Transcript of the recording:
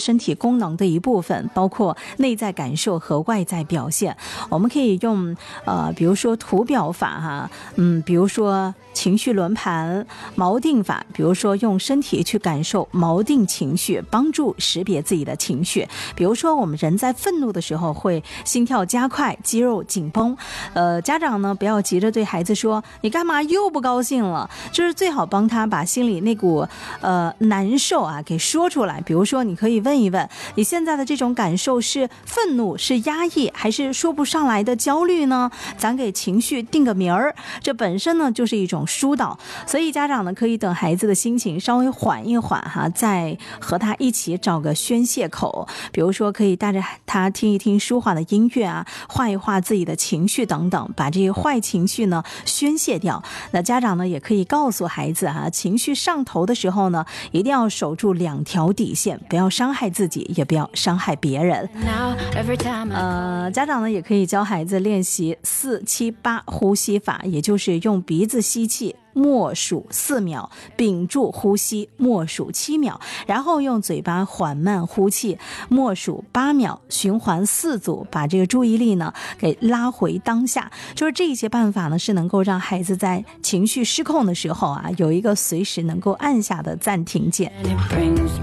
身体功能的一部分，包括内在感受和外在表现。我们可以用比如说图表法哈，比如说情绪轮盘、锚定法，比如说用身体去感受锚定情绪，帮助识别自己的情绪。比如说我们人在愤怒的时候会心跳加快，肌肉紧绷，家长呢不要急着对孩子说你干嘛又不高兴了，就是最好帮他把心里那股难受啊给说出来。比如说你可以问一问，你现在的这种感受是愤怒、是压抑，还是说不上来的焦虑呢？咱给情绪定个名儿，这本身呢就是一种疏导。所以家长呢可以等孩子的心情稍微缓一缓哈，再和他一起找个宣泄口。比如说可以带着他听一听舒缓的音乐啊，画一画自己的情绪等等，把这些坏情绪呢宣泄掉。那家长呢也可以告诉孩子啊，情绪上头的时候呢，一定要守住2条底线，不要伤害自己，也不要伤害别人。家长呢也可以教孩子练习4-7-8呼吸法，也就是用鼻子吸气默数4秒，屏住呼吸默数7秒，然后用嘴巴缓慢呼气默数8秒，循环4组，把这个注意力呢给拉回当下。就是这些办法呢是能够让孩子在情绪失控的时候啊，有一个随时能够按下的暂停键。